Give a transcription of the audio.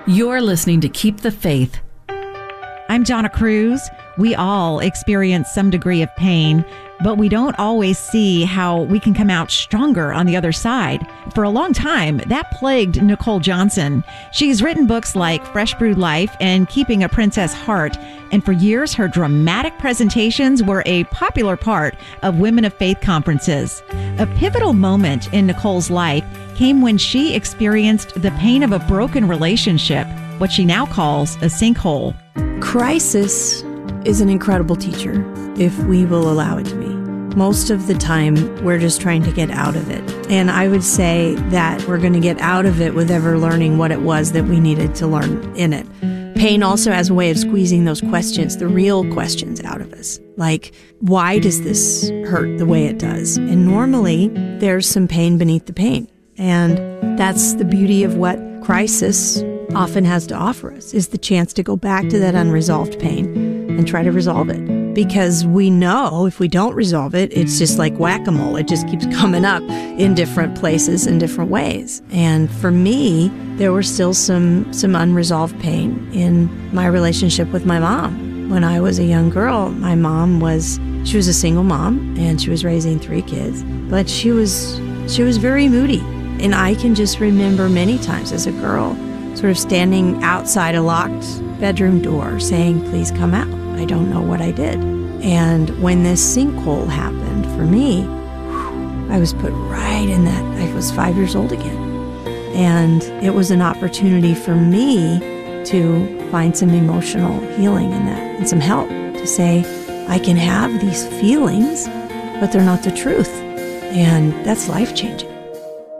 You're listening to Keep the Faith. I'm Jonna Cruz. We all experience some degree of pain, but we don't always see how we can come out stronger on the other side. For a long time, that plagued Nicole Johnson. She's written books like Fresh Brewed Life and Keeping a Princess Heart, and for years, her dramatic presentations were a popular part of Women of Faith conferences. A pivotal moment in Nicole's life came when she experienced the pain of a broken relationship, what she now calls a sinkhole. Crisis is an incredible teacher if we will allow it to be. Most of the time, we're just trying to get out of it. And I would say that we're going to get out of it with ever learning what it was that we needed to learn in it. Pain also has a way of squeezing those questions, the real questions, out of us. Like, why does this hurt the way it does? And normally, there's some pain beneath the pain. And that's the beauty of what crisis often has to offer us, is the chance to go back to that unresolved pain and try to resolve it. Because we know if we don't resolve it, it's just like whack-a-mole. It just keeps coming up in different places in different ways. And for me, there was still some unresolved pain in my relationship with my mom. When I was a young girl, my mom she was a single mom and she was raising 3 kids, but she was very moody. And I can just remember many times as a girl sort of standing outside a locked bedroom door saying, please come out. I don't know what I did. And when this sinkhole happened for me, I was put right in that. I was 5 years old again. And it was an opportunity for me to find some emotional healing in that and some help to say, I can have these feelings, but they're not the truth. And that's life-changing.